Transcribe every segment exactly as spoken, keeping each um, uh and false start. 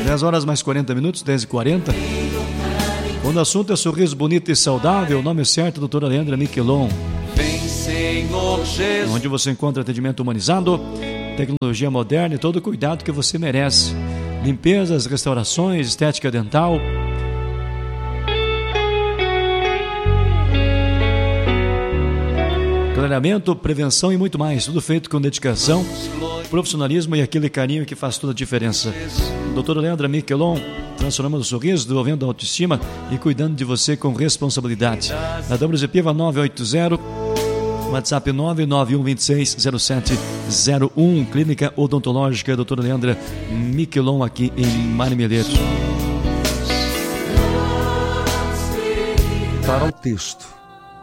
dez horas mais quarenta minutos, dez e quarenta. Quando o assunto é sorriso bonito e saudável, o nome certo, doutora Leandra Miquelon. Vem, Senhor Jesus. Onde você encontra atendimento humanizado, tecnologia moderna e todo o cuidado que você merece. Limpezas, restaurações, estética dental. Clareamento, prevenção e muito mais. Tudo feito com dedicação, profissionalismo e aquele carinho que faz toda a diferença. doutora Leandra Miquelon, transformando o sorriso, desenvolvendo a autoestima e cuidando de você com responsabilidade. Na W Z Piva nove oito zero, WhatsApp nove nove um dois seis zero sete zero um, Clínica Odontológica doutora Leandra Miquelon, aqui em Marmeleiro. Para o texto.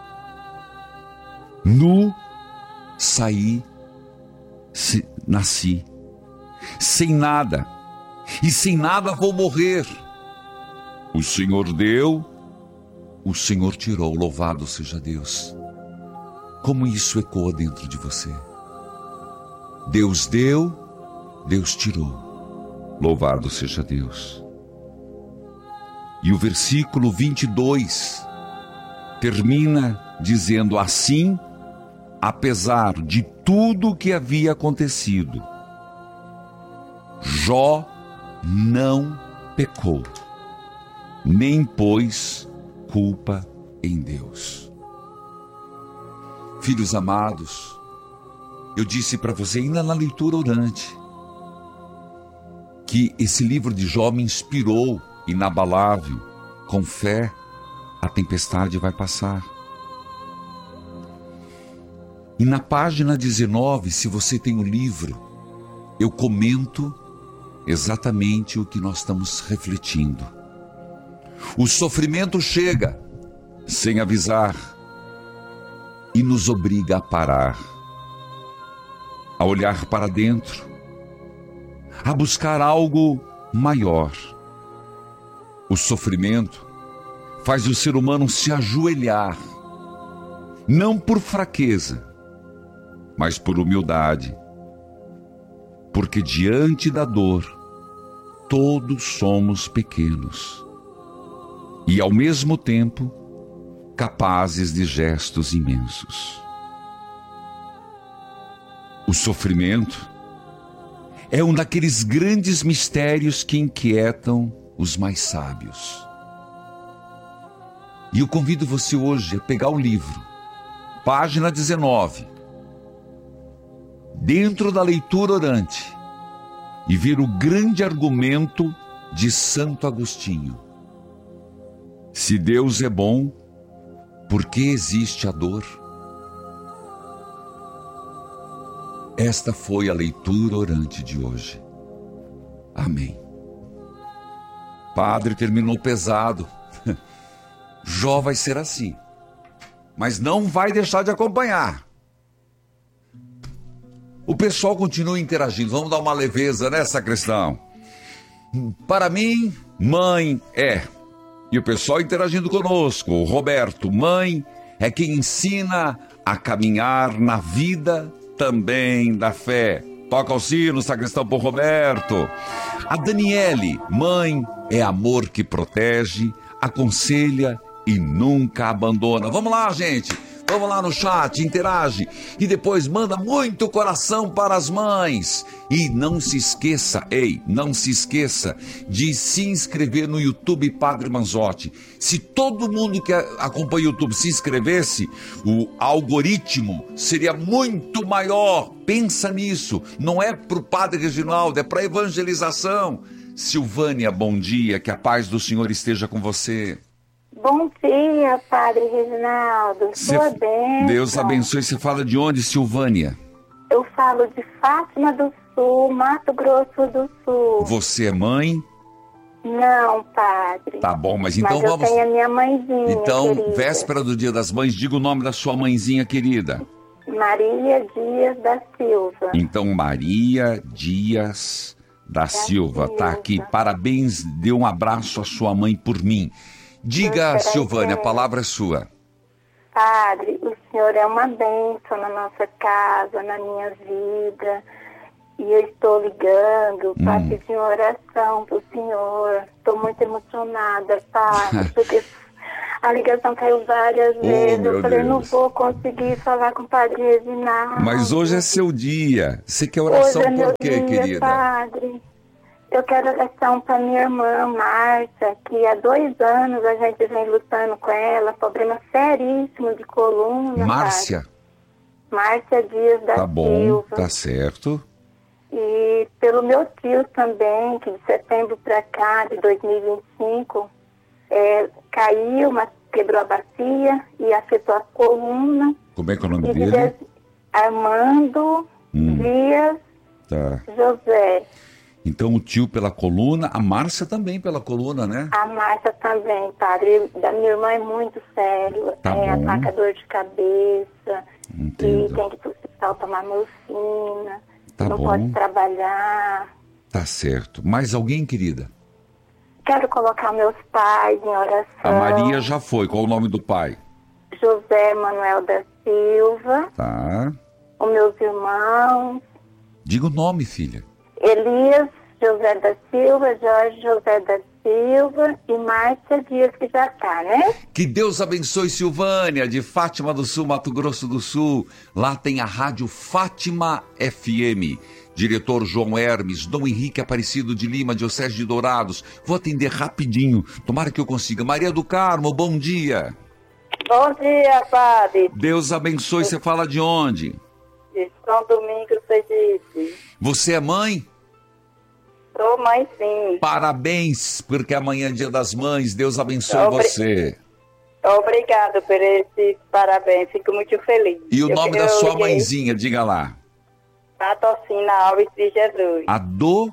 Nu saí, se, nasci, sem nada, e sem nada vou morrer. O Senhor deu, o Senhor tirou, louvado seja Deus. Como isso ecoa dentro de você? Deus deu, Deus tirou, louvado seja Deus. E o versículo vinte e dois termina dizendo assim: apesar de tudo que havia acontecido, Jó não pecou, nem pôs culpa em Deus. Filhos amados, eu disse para você ainda na leitura orante que esse livro de Jó me inspirou, inabalável, com fé, a tempestade vai passar. E na página dezenove, se você tem o livro, eu comento exatamente o que nós estamos refletindo. O sofrimento chega sem avisar e nos obriga a parar, a olhar para dentro, a buscar algo maior. O sofrimento faz o ser humano se ajoelhar, não por fraqueza, mas por humildade, porque diante da dor, todos somos pequenos e ao mesmo tempo capazes de gestos imensos. O sofrimento é um daqueles grandes mistérios que inquietam os mais sábios. E eu convido você hoje a pegar o livro, página dezenove, dentro da leitura orante, e ver o grande argumento de Santo Agostinho. Se Deus é bom, por que existe a dor? Esta foi a leitura orante de hoje. Amém. Padre, terminou pesado. Jó vai ser assim, mas não vai deixar de acompanhar. O pessoal continua interagindo. Vamos dar uma leveza, né, sacristão? Para mim, mãe é. E o pessoal interagindo conosco. O Roberto, mãe é quem ensina a caminhar na vida também da fé. Toca o sino, sacristão, por Roberto. A Daniele, mãe é amor que protege, aconselha e nunca abandona. Vamos lá, gente. Vamos lá no chat, interage e depois manda muito coração para as mães. E não se esqueça, ei, não se esqueça de se inscrever no YouTube Padre Manzotti. Se todo mundo que acompanha o YouTube se inscrevesse, o algoritmo seria muito maior. Pensa nisso, não é para o Padre Reginaldo, é para evangelização. Silvânia, bom dia, que a paz do Senhor esteja com você. Bom dia, Padre Reginaldo. Sua bênção. Deus abençoe. Você fala de onde, Silvânia? Eu falo de Fátima do Sul, Mato Grosso do Sul. Você é mãe? Não, Padre. Tá bom, mas então mas eu vamos... tenho a minha mãezinha, Então, querida. véspera do Dia das Mães, diga o nome da sua mãezinha querida. Maria Dias da Silva. Então, Maria Dias da, da Silva, Silva tá aqui. Parabéns, dê um abraço à sua mãe por mim. Diga, Silvânia, a palavra é sua. Padre, o Senhor é uma bênção na nossa casa, na minha vida. E eu estou ligando para Hum. pedir uma oração para o senhor. Estou muito emocionada, Padre, porque a ligação caiu várias vezes. meu Eu falei, Deus. não vou conseguir falar com o Padre Reginaldo. Mas hoje é seu dia. Você quer oração Hoje é meu por quê, dia, querida? Padre. Eu quero oração para minha irmã, Márcia, que há dois anos a gente vem lutando com ela, problema seríssimo de coluna. Márcia? Padre. Márcia Dias da Tá bom, Silva. tá certo. E pelo meu tio também, que de setembro para cá, de dois mil e vinte e cinco, é, caiu, mas quebrou a bacia e afetou a coluna. Como é que é o nome E de dele? Des- Armando Hum. Dias Tá. José. Então o tio pela coluna, a Márcia também pela coluna, né? A Márcia também, padre. Da minha irmã é muito sério. Tá é, bom. ataca dor de cabeça. Entendo. E tem que ir pro hospital tomar morfina. Tá não bom. pode trabalhar. Tá certo. Mais alguém, querida? Quero colocar meus pais em oração. A Maria já foi. Qual o nome do pai? José Manuel da Silva. Tá. Os meus irmãos. Diga o nome, filha. Elias José da Silva, Jorge José da Silva e Márcia Dias, que já tá, né? Que Deus abençoe Silvânia, de Fátima do Sul, Mato Grosso do Sul. Lá tem a rádio Fátima F M. Diretor João Hermes, Dom Henrique Aparecido de Lima, Diocese de Dourados. Vou atender rapidinho, tomara que eu consiga. Maria do Carmo, bom dia. Bom dia, padre. Deus abençoe, você fala de onde? De São Domingos, Sergipe. Você é mãe? Sou mãe, sim. Parabéns, porque amanhã é dia das mães. Deus abençoe Obri- você. Obrigado por esse parabéns, fico muito feliz. E o Eu- nome eu da sua liguei mãezinha, diga lá. Patocina Alves de Jesus. A do...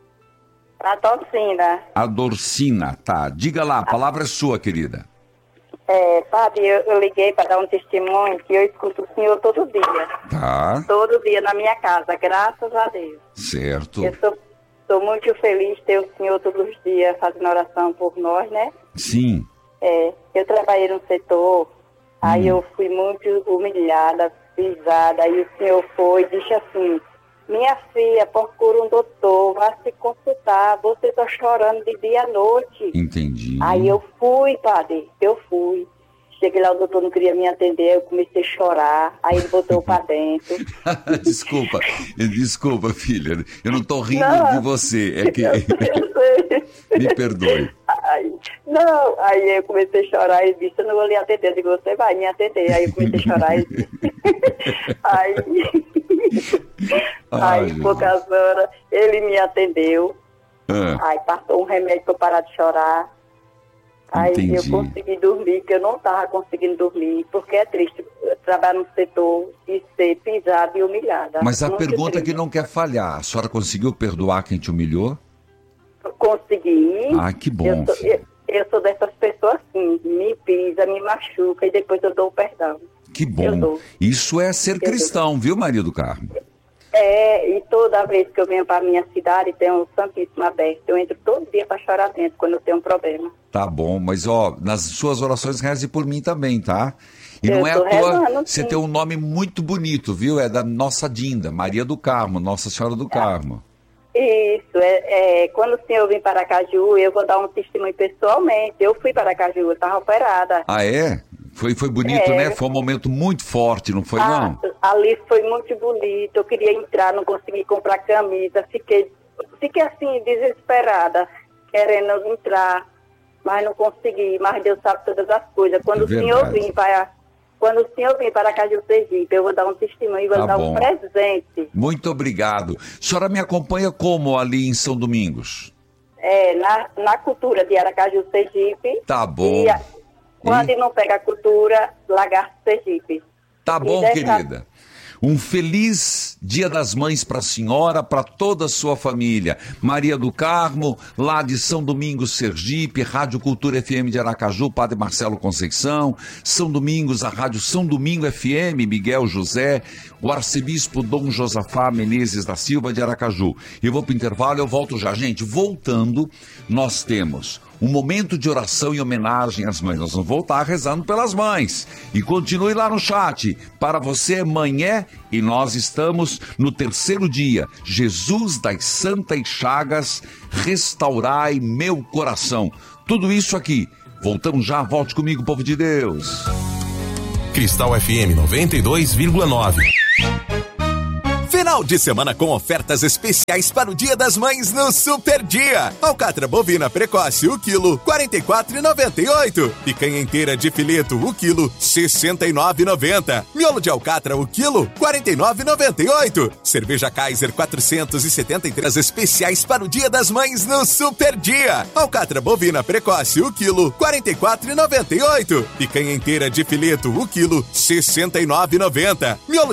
Patocina. A Dorcina, tá. Diga lá, a palavra é sua, querida. É, padre, eu, eu liguei para dar um testemunho que eu escuto o senhor todo dia. Tá, Todo dia na minha casa, graças a Deus. certo. Eu sou, sou muito feliz de ter o senhor todos os dias fazendo oração por nós, né? Sim, É, eu trabalhei no setor, aí Hum. eu fui muito humilhada, pisada, aí o senhor foi e disse assim, minha filha, procura um doutor, vá se consultar, você está chorando de dia à noite. entendi. Aí eu fui, padre, eu fui. Cheguei lá, o doutor não queria me atender, eu comecei a chorar, aí ele botou para dentro. Desculpa, desculpa, filha. Eu não tô rindo Não. de você. É que. Eu sei. Me perdoe. Aí, não, aí eu comecei a chorar e disse, eu não vou lhe atender. Eu digo, você vai me atender. Aí eu comecei a chorar e disse. aí, Ai, aí Jesus. poucas horas, ele me atendeu. Ah, Aí passou um remédio para eu parar de chorar. Aí Entendi. eu consegui dormir, que eu não estava conseguindo dormir, porque é triste trabalhar no setor e ser pisada e humilhada. mas a Muito pergunta triste. que não quer falhar: a senhora conseguiu perdoar quem te humilhou? Consegui. Ah, que bom, Eu sou, filha. eu, eu sou dessas pessoas assim, me pisa, me machuca e depois eu dou o perdão. Que Eu bom. dou. Isso é ser dou. cristão, viu, Maria do Carmo? É, e toda vez que eu venho para minha cidade, tem um Santíssimo aberto. Eu entro todo dia para chorar dentro quando eu tenho um problema. Tá bom, mas ó, nas suas orações reze por mim também, tá? E Eu não é à tô toa, rezando, você sim. tem um nome muito bonito, viu? É da nossa Dinda, Maria do Carmo, Nossa Senhora do Carmo. Isso, é, é, quando o senhor vem para Aracaju, eu vou dar um testemunho pessoalmente. Eu fui para Aracaju, eu estava operada. Ah, é? Foi, foi bonito, É. né? Foi um momento muito forte, não foi, Ah, não? ali foi muito bonito. Eu queria entrar, não consegui comprar camisa. Fiquei, fiquei assim, desesperada, querendo entrar, mas não consegui. Mas Deus sabe todas as coisas. Quando É o senhor verdade. vir para, quando o senhor vir para Aracaju, Sergipe, eu vou dar um testemunho, vou Tá dar bom. um presente. Muito obrigado. A senhora me acompanha como ali em São Domingos? É, na, na cultura de Aracaju, Sergipe. Tá bom. E a- quando não pega a cultura, Lagarto, Sergipe. Tá bom, dessa- querida. Um feliz Dia das Mães para a senhora, para toda a sua família. Maria do Carmo, lá de São Domingos, Sergipe, Rádio Cultura F M de Aracaju, Padre Marcelo Conceição, São Domingos, a Rádio São Domingo F M, Miguel José, o arcebispo Dom Josafá Menezes da Silva de Aracaju. Eu vou para o intervalo, eu volto já. Gente, voltando, nós temos um momento de oração e homenagem às mães. Nós vamos voltar rezando pelas mães. E continue lá no chat. Para você, mãe é, e nós estamos Jesus, no terceiro dia, Jesus das Santas Chagas, restaurai meu coração. Tudo isso aqui. Voltamos já, volte comigo, povo de Deus. Cristal F M noventa e dois vírgula nove. Final de semana com ofertas especiais para o Dia das Mães no Super Dia. Alcatra bovina precoce, o quilo, quarenta e quatro reais e noventa e oito centavos. Picanha inteira de fileto, o quilo, sessenta e nove reais e noventa centavos. Miolo de alcatra, o quilo, quarenta e nove reais e noventa e oito centavos. Cerveja Kaiser, quatrocentos e setenta e três especiais para o Dia das Mães no Super Dia. Alcatra bovina precoce, o quilo, quarenta e quatro reais e noventa e oito centavos. Picanha inteira de fileto, o quilo, sessenta e nove reais e noventa centavos. Miolo